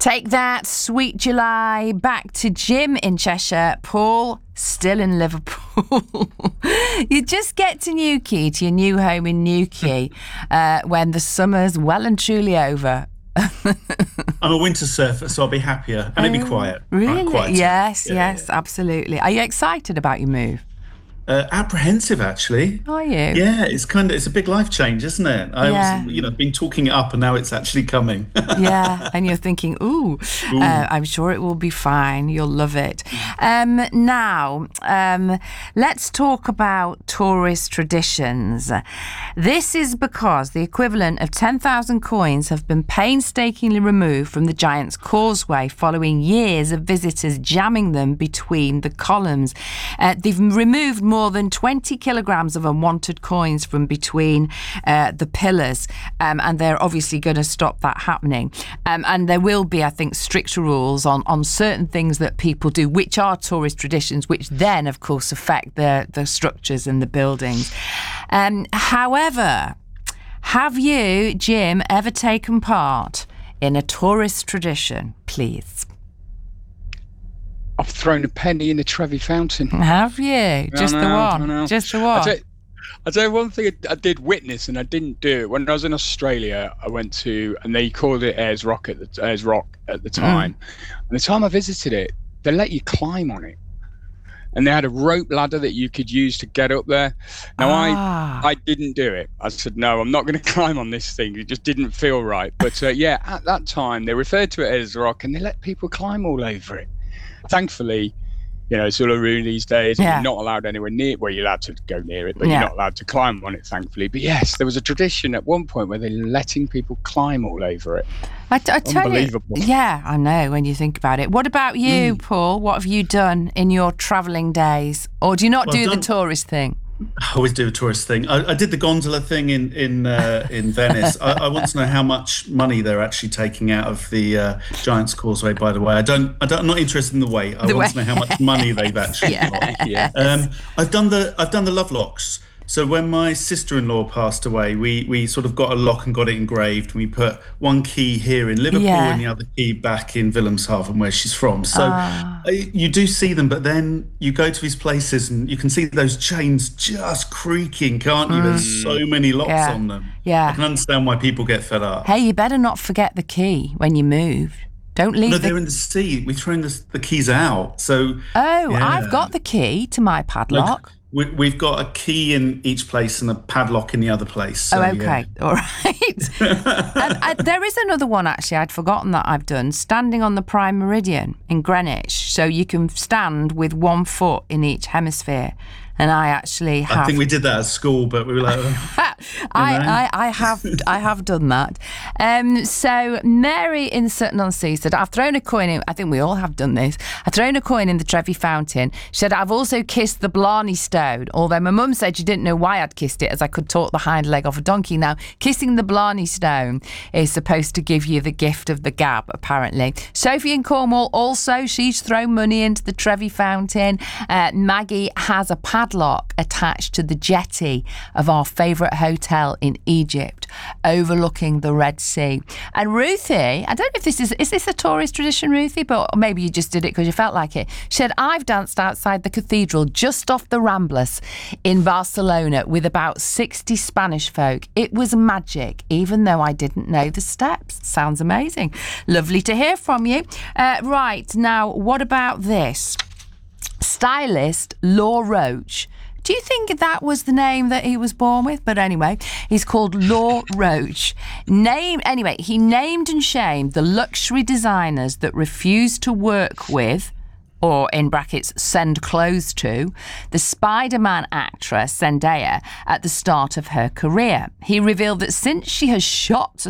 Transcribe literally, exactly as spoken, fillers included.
Take that, Sweet July. Back to Jim in Cheshire. Paul, still in Liverpool. You just get to Newquay, to your new home in Newquay, uh, when the summer's well and truly over. I'm a winter surfer, so I'll be happier and it'll be quiet. Really? Right, yes, yeah, yes, yeah. absolutely. Are you excited about your move? Uh, apprehensive, actually. Are you? Yeah, it's kind of it's a big life change, isn't it? I Yeah. was, you know, been talking it up, and now it's actually coming. Yeah, and you're thinking, ooh, Ooh. Uh, I'm sure it will be fine. You'll love it. Um, now, um, let's talk about tourist traditions. This is because the equivalent of ten thousand coins have been painstakingly removed from the Giant's Causeway following years of visitors jamming them between the columns. Uh, they've removed more more than twenty kilograms of unwanted coins from between uh, the pillars, um, and they're obviously going to stop that happening. Um, and there will be, I think, stricter rules on, on certain things that people do, which are tourist traditions, which then, of course, affect the, the structures and the buildings. Um, however, have you, Jim, ever taken part in a tourist tradition, please? I've thrown a penny in the Trevi Fountain. Have you? Just I the know, one? I know. Just the I one? tell, you, I tell you one thing I did witness and I didn't do it. When I was in Australia, I went to, and they called it Ayers Rock at the, Ayers Rock at the time. Mm. And the time I visited it, they let you climb on it. And they had a rope ladder that you could use to get up there. Now, ah. I I didn't do it. I said, no, I'm not going to climb on this thing. It just didn't feel right. But uh, yeah, at that time, they referred to it as Rock and they let people climb all over it. Thankfully, you know, it's Uluru these days. Yeah. You're not allowed anywhere near it. Well, you're allowed to go near it, but yeah. you're not allowed to climb on it, thankfully. But yes, there was a tradition at one point where they're letting people climb all over it. I, I tell Unbelievable. You, yeah, I know when you think about it. What about you, mm. Paul? What have you done in your travelling days? Or do you not well, do done, the tourist thing? I always do a tourist thing. I, I did the gondola thing in in uh, in Venice. I, I want to know how much money they're actually taking out of the uh, Giant's Causeway. By the way, I don't. I don't I'm not interested in the weight. I the want way. to know how much money they've actually yeah. got. Yeah. Um, I've done the I've done the love locks. So when my sister-in-law passed away, we we sort of got a lock and got it engraved. And we put one key here in Liverpool yeah. and the other key back in Wilhelmshaven, where she's from. So ah. you do see them, but then you go to these places and you can see those chains just creaking, can't you? Mm. There's so many locks yeah. on them. Yeah. I can understand why people get fed up. Hey, you better not forget the key when you move. Don't leave. No, the... they're in the sea. We've thrown the, the keys out. So oh, yeah. I've got the key to my padlock. Like, we, we've got a key in each place and a padlock in the other place. So, oh, okay. Yeah. All right. and, and there is another one, actually, I'd forgotten that I've done, standing on the Prime Meridian in Greenwich. So you can stand with one foot in each hemisphere. And I actually have. I think we did that at school, but we were like, I, I, I have I have done that. Um, so Mary in Sutton-on-Sea said, I've thrown a coin in, I think we all have done this, I've thrown a coin in the Trevi Fountain. She said, I've also kissed the Blarney Stone, although my mum said she didn't know why I'd kissed it, as I could talk the hind leg off a donkey. Now, kissing the Blarney Stone is supposed to give you the gift of the gab, apparently. Sophie in Cornwall also, she's thrown money into the Trevi Fountain. Uh, Maggie has a padlock attached to the jetty of our favourite hotel in Egypt, overlooking the Red Sea. And Ruthie, I don't know if this is, is this a tourist tradition, Ruthie? But maybe you just did it because you felt like it. She said, I've danced outside the cathedral just off the Ramblas in Barcelona with about sixty Spanish folk. It was magic, even though I didn't know the steps. Sounds amazing. Lovely to hear from you. Uh, right, now, what about this? Stylist Law Roach. Do you think that was the name that he was born with? But anyway, he's called Law Roach. Name anyway, he named and shamed the luxury designers that refused to work with, or in brackets, send clothes to, the Spider-Man actress Zendaya at the start of her career. He revealed that since she has shot